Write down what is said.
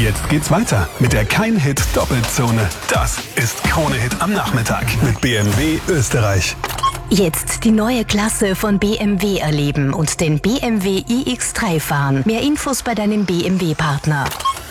Jetzt geht's weiter mit der Kein-Hit-Doppelzone. Das ist Krone-Hit am Nachmittag mit BMW Österreich. Jetzt die neue Klasse von BMW erleben und den BMW iX3 fahren. Mehr Infos bei deinem BMW-Partner.